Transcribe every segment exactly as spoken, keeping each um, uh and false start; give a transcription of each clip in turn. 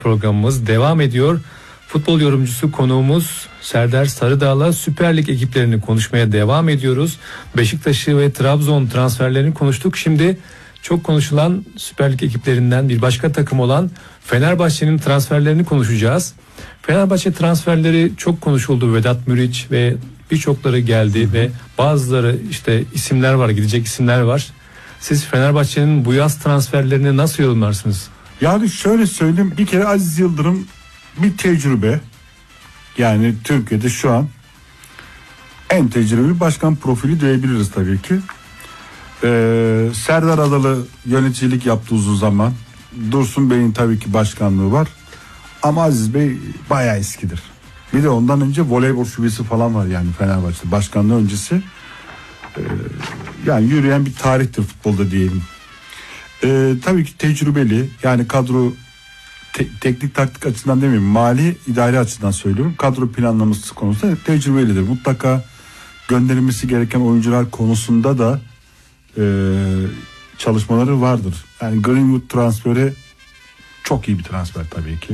Programımız devam ediyor. Futbol yorumcusu konuğumuz Serdar Sarıdağ'la Süper Lig ekiplerini konuşmaya devam ediyoruz. Beşiktaş'ı ve Trabzon transferlerini konuştuk. Şimdi çok konuşulan Süper Lig ekiplerinden bir başka takım olan Fenerbahçe'nin transferlerini konuşacağız. Fenerbahçe transferleri çok konuşuldu. Vedat Muriç ve birçokları geldi ve bazıları işte isimler var, gidecek isimler var. Siz Fenerbahçe'nin bu yaz transferlerini nasıl yorumlarsınız? Yani şöyle söyleyeyim, bir kere Aziz Yıldırım bir tecrübe, yani Türkiye'de şu an en tecrübeli başkan profili diyebiliriz tabii ki. Ee, Serdar Adalı yöneticilik yaptı uzun zaman. Dursun Bey'in tabii ki başkanlığı var. Ama Aziz Bey bayağı eskidir. Bir de ondan önce voleybol şubesi falan var yani Fenerbahçe'de. Başkanlığı öncesi ee, yani yürüyen bir tarihtir futbolda diyelim. Ee, tabii ki tecrübeli, yani kadro te- teknik taktik açısından demeyeyim, mali idari açıdan söylüyorum. Kadro planlaması konusunda tecrübelidir. Mutlaka gönderilmesi gereken oyuncular konusunda da e, çalışmaları vardır. Yani Greenwood transferi çok iyi bir transfer tabii ki.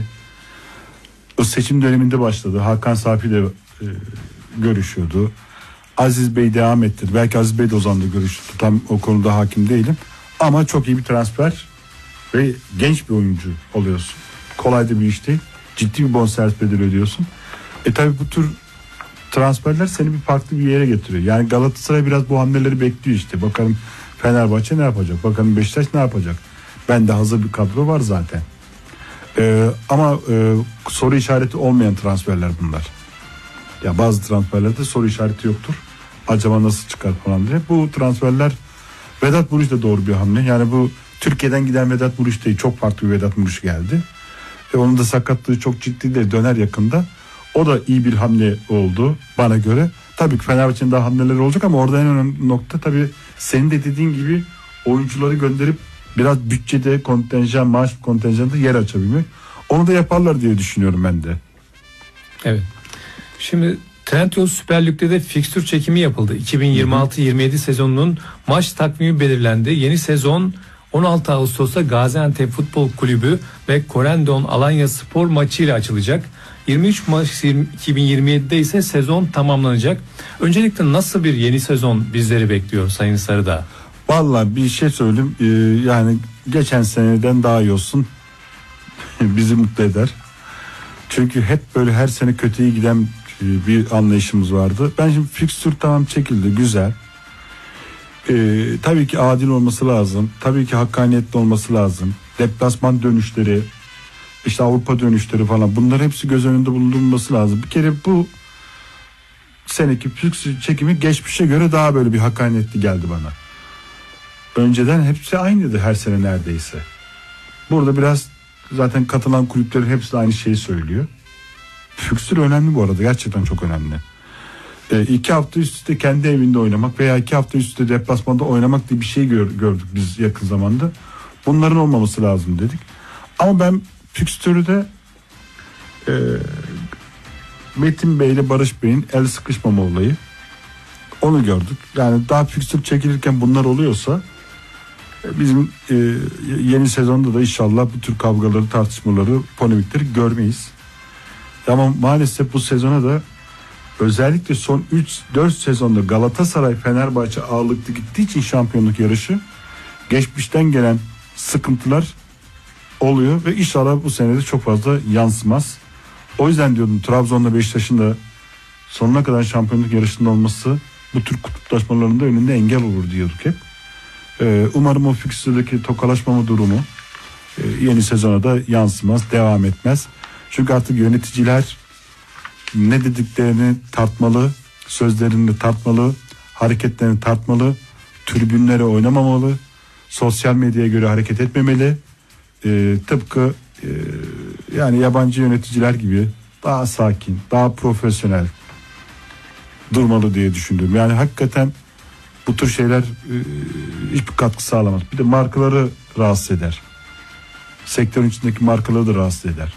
O seçim döneminde başladı. Hakan Safi ile e, görüşüyordu. Aziz Bey devam ettirdi. Belki Aziz Bey de o zaman da görüştü. Tam o konuda hakim değilim. Ama çok iyi bir transfer ve genç bir oyuncu oluyorsun. Kolay da bir iş değil. Ciddi bir bonservis bedeli ödüyorsun. E tabi bu tür transferler seni bir farklı bir yere getiriyor. Yani Galatasaray biraz bu hamleleri bekliyor işte. Bakalım Fenerbahçe ne yapacak? Bakalım Beşiktaş ne yapacak? Bende hazır bir kadro var zaten. Ee, ama e, soru işareti olmayan transferler bunlar. Ya bazı transferlerde soru işareti yoktur. Acaba nasıl çıkar falan diye. Bu transferler, Vedat Muriç de doğru bir hamle. Yani bu Türkiye'den giden Vedat Muriç değil, çok farklı bir Vedat Muriç geldi. E onun da sakatlığı çok ciddi de döner yakında. O da iyi bir hamle oldu bana göre. Tabii ki Fenerbahçe'nin daha hamleleri olacak ama orada en önemli nokta tabii senin de dediğin gibi oyuncuları gönderip biraz bütçede kontenjan, maaş kontenjanında yer açabilmek. Onu da yaparlar diye düşünüyorum ben de. Evet. Şimdi Trendyol Süper Lig'de de fikstür çekimi yapıldı. iki bin yirmi altı yirmi yedi sezonunun maç takvimi belirlendi. Yeni sezon on altı Ağustos'ta Gaziantep Futbol Kulübü ve Corendon Alanya Spor maçıyla açılacak. yirmi üç Mayıs iki bin yirmi yedide ise sezon tamamlanacak. Öncelikle nasıl bir yeni sezon bizleri bekliyor Sayın Sarıdağ? Vallahi bir şey söyleyeyim, ee, yani geçen seneden daha iyi olsun. Bizi mutlu eder. Çünkü hep böyle her sene kötüye giden bir anlayışımız vardı. Ben şimdi fikstür tamam çekildi, güzel. Ee, tabii ki adil olması lazım. Tabii ki hakkaniyetli olması lazım. Deplasman dönüşleri, işte Avrupa dönüşleri falan, bunlar hepsi göz önünde bulundurulması lazım. Bir kere bu seneki fikstür çekimi geçmişe göre daha böyle bir hakkaniyetli geldi bana. Önceden hepsi aynıydı her sene neredeyse. Burada biraz zaten katılan kulüplerin hepsi aynı şeyi söylüyor. Fikstür önemli bu arada, gerçekten çok önemli. E, iki hafta üst üste kendi evinde oynamak veya iki hafta üst üste deplasmanda oynamak diye bir şey gör, gördük biz yakın zamanda. Bunların olmaması lazım dedik. Ama ben fikstürü de e, Metin Bey ile Barış Bey'in el sıkışmama olayı, onu gördük. Yani daha fikstür çekilirken bunlar oluyorsa e, bizim e, yeni sezonda da inşallah bu tür kavgaları, tartışmaları, polemikleri görmeyiz. Ama maalesef bu sezona da özellikle son üç dört sezonda Galatasaray Fenerbahçe ağırlıklı gittiği için şampiyonluk yarışı, geçmişten gelen sıkıntılar oluyor ve inşallah bu sene de çok fazla yansımaz. O yüzden diyordum, Trabzon'la Beşiktaş'ın da sonuna kadar şampiyonluk yarışında olması bu tür kutuplaşmalarında önünde engel olur diyorduk hep. Ee, umarım o fikstürdeki tokalaşmama durumu e, yeni sezona da yansımaz, devam etmez. Çünkü artık yöneticiler ne dediklerini tartmalı, sözlerini tartmalı, hareketlerini tartmalı, tribünlere oynamamalı, sosyal medyaya göre hareket etmemeli. Ee, tıpkı e, yani yabancı yöneticiler gibi daha sakin, daha profesyonel durmalı diye düşündüm. Yani hakikaten bu tür şeyler e, hiçbir katkı sağlamaz. Bir de markaları rahatsız eder. Sektörün içindeki markaları da rahatsız eder.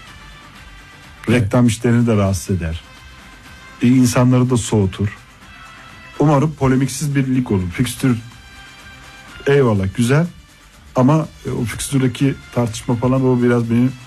Reklam işlerini de rahatsız eder. İyi insanları da soğutur. Umarım polemiksiz bir lig olur. Fikstür eyvallah güzel ama o fikstürdeki tartışma falan o biraz beni